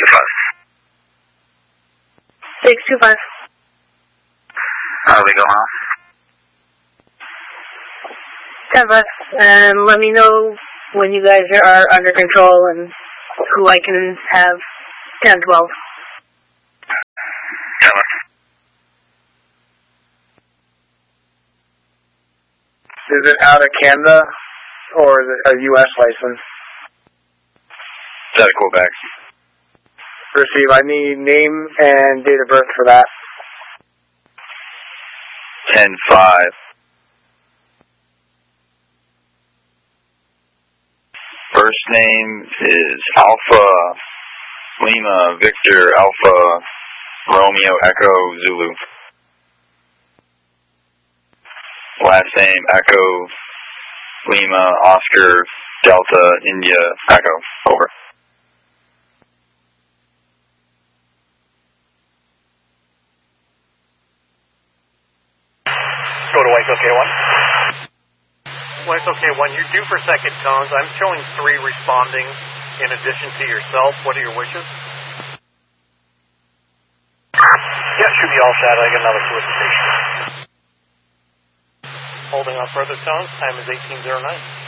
625. Legal, huh? 10-5. And let me know when you guys are under control and who I can have 10-12. 10-5. Is it out of Canada or is it a U.S. license? It's out of Quebec. Receive. I need name and date of birth for that. 10-5. First name is Alpha Lima Victor Alpha Romeo Echo Zulu. Last name Echo Lima Oscar Delta India Echo. Over. Go to White OK1. White OK1, you're due for second tones. I'm showing 3 responding in addition to yourself. What are your wishes? Yeah, should be all set. I got another solicitation. Holding on further tones. Time is 1809.